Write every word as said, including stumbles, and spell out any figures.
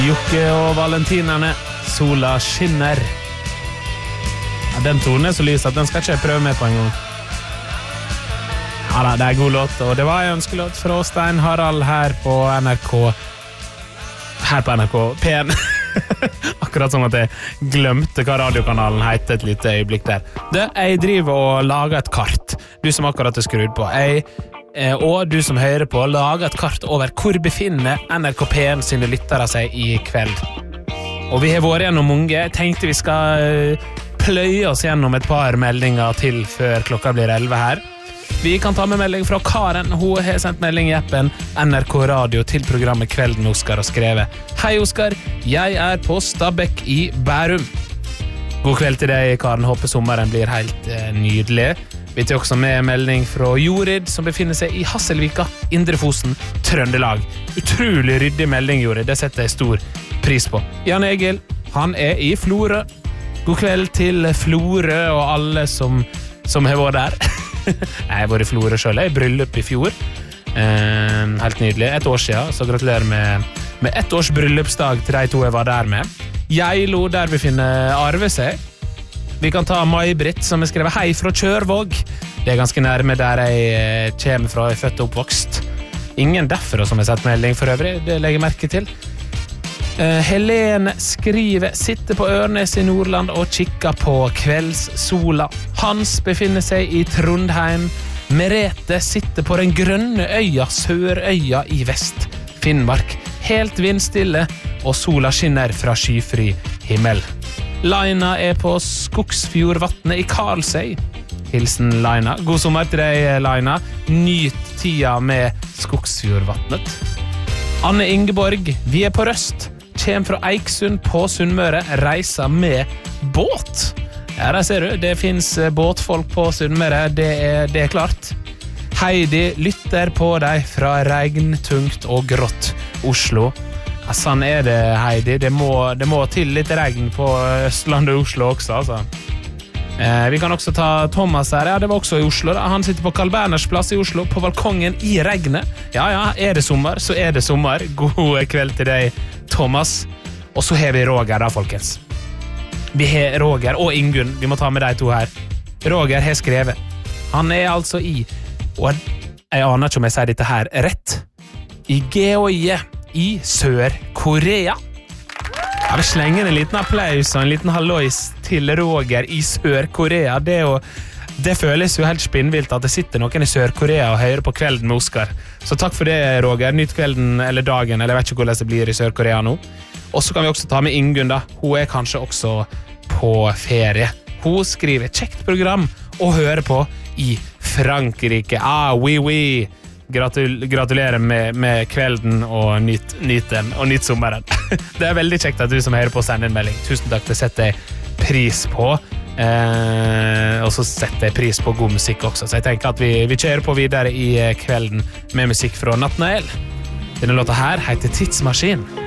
Jokke og valentinerne, sola skinner. Ja, den tonen er så lys at den skal ikke jeg prøve med på en gang. Ja da, det er en god låt, og det var en ønskelåt fra Stein Harald her på N R K. Her på N R K P en. Akkurat som at jeg glemte hva radiokanalen heter et lite øyeblikk der. Det, jeg driver og lager et kart. Du som akkurat er skrudd på. Jeg, og du som hører på, lager et kart over hvor befinner N R K P en sine lyttere seg i kveld. Og vi har vært gjennom mange. Jeg tenkte vi skal pløye oss gjennom et par meldinger til før klokka blir elleve her. Vi kan ta med melding fra Karen. Hun har sendt melding i appen N R K Radio til programmet Kvelden med Oskar og skrevet: Hei Oskar, jeg er på Stabekk i Bærum. God kveld til deg, Karen. Håper sommeren blir helt eh, nydelig. Vi tar også med melding fra Jorid, som befinner seg i Hasselvika, Indre Fosen, Trøndelag. Utrolig ryddig melding, Jorid. Det setter jeg stor pris på. Jan Egil, han er i Florø. God kveld til Florø og alle som, som har vært der. Jeg har vært i Florø selv, jeg er i bryllup i fjor. eh, Helt nydelig, et år siden. Så gratulerer med, med ett års bryllupsdag til de to jeg var der med. Geilo, der befinner Arve seg. Vi kan ta Mai-Britt, som har skrevet: Hei fra Kjørvåg. Det er ganske nærme der jeg kommer fra, jeg er født og oppvokst. Ingen derfra som har sett melding for øvrig, det legger jeg merke til. Uh, Helene skriver: Sitter på Ørnes i Nordland og kikker på kveldssola. Hans befinner seg i Trondheim. Merete sitter på den grønne øya Sørøya i vest Finnmark. Helt vindstille, og sola skinner fra skyfri himmel. Laina er på Skogsfjordvatnet i Karlsøy. Hilsen Laina. God sommer til deg, Laina. Nyt tida med Skogsfjordvatnet. Anne Ingeborg, vi er på Røst. Kjem fra Eiksund på Sunnmøre, reiser med båt. Ja, der ser du, det finnes båtfolk på Sunnmøre, det er, det er klart. Heidi lytter på deg fra regntungt og grått Oslo. Ja, sånn er det, Heidi. Det må, det må til litt regn på Østlandet og Oslo også, altså. Eh, vi kan også ta Thomas her. Ja, det var også i Oslo da. Han sitter på Carl Berners plass i Oslo, på balkongen i regnet. Ja, ja, er det sommer, så er det sommer. God kveld til deg, Thomas. Og så har vi Roger da, folkens. Vi har Roger og Ingunn. Vi må ta med de to her. Roger har skrevet. Han er altså i, og jeg aner ikke om jeg sier dette her rett, i Geoie i Sør-Korea. Jeg vil slenge en liten applaus og en liten hallois til Roger i Sør-Korea. Det, jo, det føles jo helt spinnvilt at det sitter noen i Sør-Korea og hører på Kvelden med Oskar. Så takk for det, Roger. Nytt kvelden eller dagen, eller jeg vet ikke hvordan det blir i Sør-Korea nå. Og så kan vi også ta med Ingunn da. Hun er kanskje også på ferie. Hun skriver kjekt program og hører på i Frankrike. Ah, oui, oui. Gratul- gratulerer med, med kvelden og nyt, nyt den og nyt sommeren. Det er veldig kjekt at du som hører på sender en melding. Tusen takk, det setter jeg pris på. Eh, og så setter jeg pris på god musikk også. Så jeg tenker at vi, vi kjører på videre i kvelden med musikk fra Nathanael. Denne låta her heter Tidsmaskin.